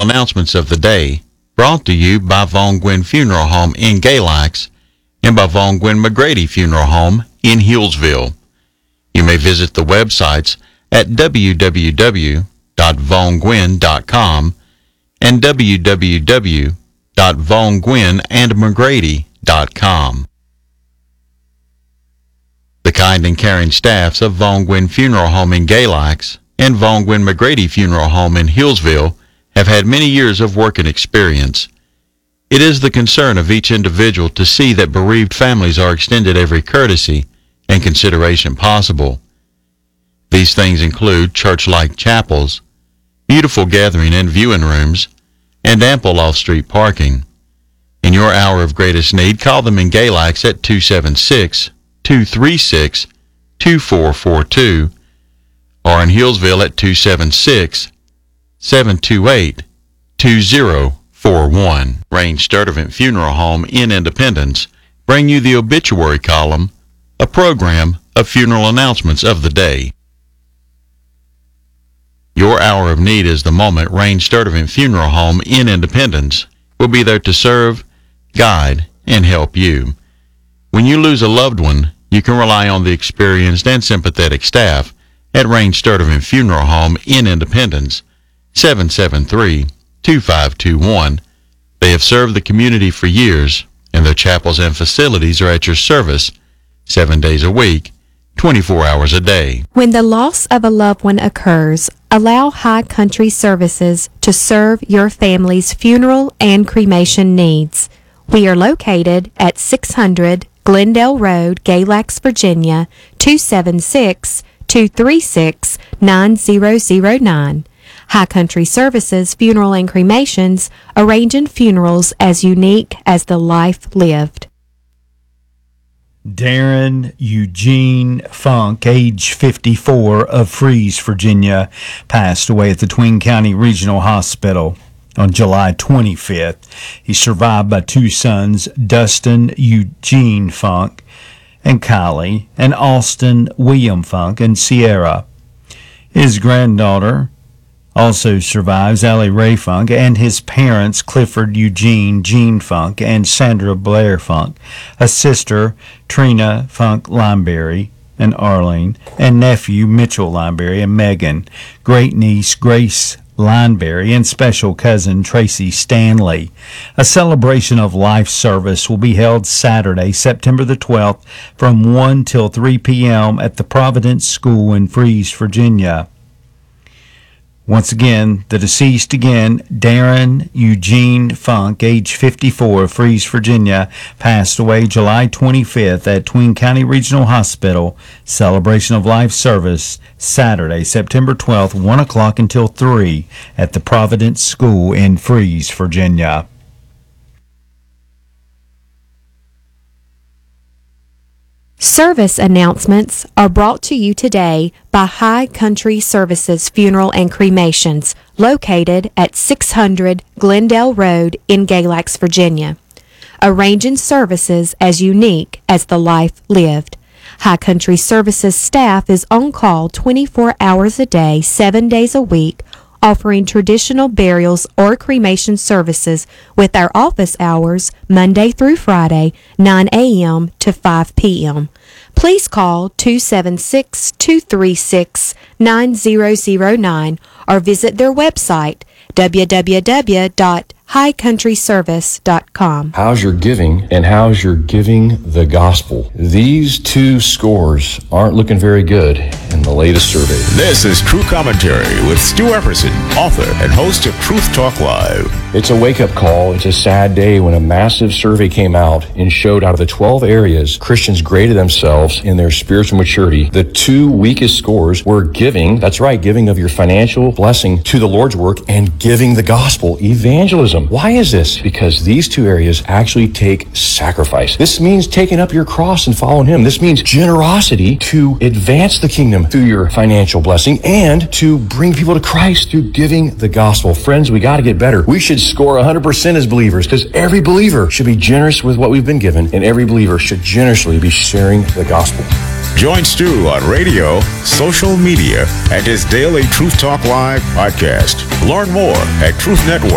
announcements of the day, brought to you by Vaughn Gwynn Funeral Home in Galax and by Vaughn Gwynn McGrady Funeral Home in Hillsville. You may visit the websites at www.vaughngwynn.com and www.vaughngwynnandmcgrady.com. The kind and caring staffs of Vaughn Gwynn Funeral Home in Galax and Vaughn Gwynn McGrady Funeral Home in Hillsville have had many years of work and experience. It is the concern of each individual to see that bereaved families are extended every courtesy and consideration possible. These things include church-like chapels, beautiful gathering and viewing rooms, and ample off-street parking. In your hour of greatest need, call them in Galax at 276-236-2442 or in Hillsville at 276-728-2041. Range Sturdivant Funeral Home in Independence bring you the obituary column, a program of funeral announcements of the day. Your hour of need is the moment. Range Sturdivant Funeral Home in Independence will be there to serve, guide, and help you. When you lose a loved one, you can rely on the experienced and sympathetic staff at Range Sturdivant Funeral Home in Independence, 773-2521. They have served the community for years, and their chapels and facilities are at your service 7 days a week, 24 hours a day. When the loss of a loved one occurs, allow High Country Services to serve your family's funeral and cremation needs. We are located at 600 Glendale Road, Galax, Virginia, 276-236-9009. High Country Services Funeral and Cremations, arranging funerals as unique as the life lived. Darren Eugene Funk, age 54, of Fries, Virginia, passed away at the Twin County Regional Hospital on July 25th. He's survived by two sons, Dustin Eugene Funk and Kylie, and Austin William Funk and Sierra. His granddaughter also survives, Allie Ray Funk, and his parents, Clifford Eugene Gene Funk and Sandra Blair Funk, a sister, Trina Funk Lineberry and Arlene, and nephew, Mitchell Lineberry and Megan, great niece, Grace Lineberry, and special cousin, Tracy Stanley. A celebration of life service will be held Saturday, September the 12th, from 1 till 3 p.m. at the Providence School in Fries, Virginia. Once again, the deceased again, Darren Eugene Funk, age 54, of Fries, Virginia, passed away July 25th at Twin County Regional Hospital. Celebration of life service, Saturday, September 12th, 1 o'clock until 3 at the Providence School in Fries, Virginia. Service announcements are brought to you today by High Country Services Funeral and Cremations, located at 600 Glendale Road in Galax, Virginia. Arranging services as unique as the life lived. High Country Services staff is on call 24 hours a day, 7 days a week, offering traditional burials or cremation services with our office hours Monday through Friday, 9 a.m. to 5 p.m. Please call 276-236-9009 or visit their website, www.highcountryservice.com. How's your giving, and how's your giving the gospel? These two scores aren't looking very good in the latest survey. This is True Commentary with Stu Epperson, author and host of Truth Talk Live. It's a wake-up call. It's a sad day when a massive survey came out and showed out of the 12 areas Christians graded themselves in their spiritual maturity, the two weakest scores were giving, that's right, giving of your financial blessing to the Lord's work, and giving the gospel, evangelism. Why is this? Because these two areas actually take sacrifice. This means taking up your cross and following Him. This means generosity to advance the kingdom through your financial blessing and to bring people to Christ through giving the gospel. Friends, we got to get better. We should score 100% as believers, because every believer should be generous with what we've been given, and every believer should generously be sharing the gospel. Join Stu on radio, social media, and his daily Truth Talk Live podcast. Learn more at Truth Network.